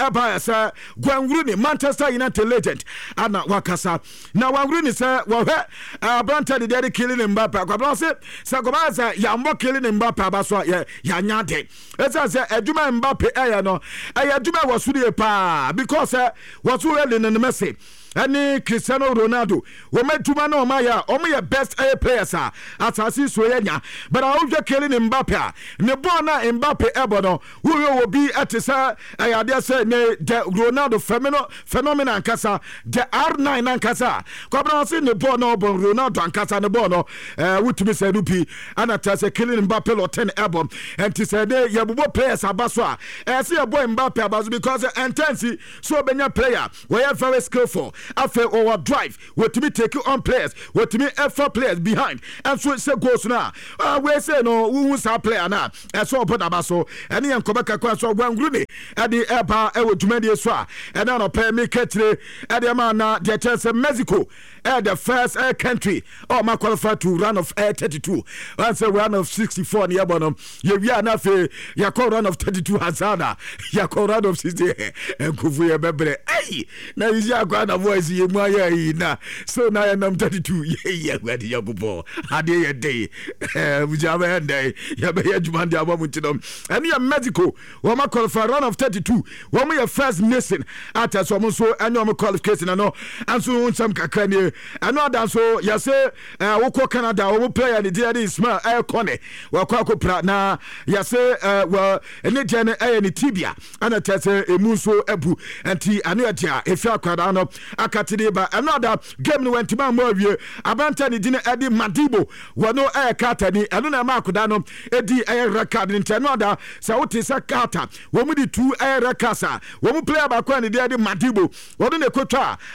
eba say Gwangruni Manchester United legend ana wakasa na Gwangruni say wo hwe Abranta de dey killing Mbappe kwabra say gobaza ya mbo killing Mbappe abaso ya nyade esa say adwuma Mbappe no adwuma wasuri pa because wasu really ne message any Cristiano Ronaldo we metuma na omaya omoye best players atasi so yenya but I hope killing Mbappe ne ball na Mbappe ebono we will be at say ayade say ne the Ronaldo phenomenon kasa the R9 ankasa kwabra say ne ball no bon Ronaldo ankasa ne ball no wutumi say rupi anata say killing Mbappe lo 10 ebon and to say dey yabubo players abaso say boy Mbappe abaso because intense so benya player we are very skillful after our drive what to be take on players what to be effort players behind and so say goes now we say no who is our player now and so put abaso and yan kobeka kwa so Gwangruni at the eba e wo dwumadi so and na no pay me ketire at the man na the chance Mexico at the first country my qualified to run of 32 once a run of 64 near bonum you na fe ya run of 32 hazada ya run of 60 and kufu ya bebre hey na isi akwa na voice ye mu ayi na so na ya nam 32 ye gwadi ya bubo ade ye day bujaba ya day ya be ya jumandi abamu ntino and ya Mexico wo ma qualify run of 32 wo mo ya first nation at so mo so anyo qualification no and so some kakani another so ya say wo ko Canada wo player ni dia Ismail Kone wo kwa ko pra na ya say well ene dia ni tibia ana tese emu so ebu enti anu ya dia efia kwada no akatide ba another game no went ma mo awie abanta ni dine edi Madibo wono kata ni anu na ma koda no edi record ni another sa wote sa kata wo mu di 2 rekasa wo mu player ba kwa ni dia di Madibo wono ne kotwa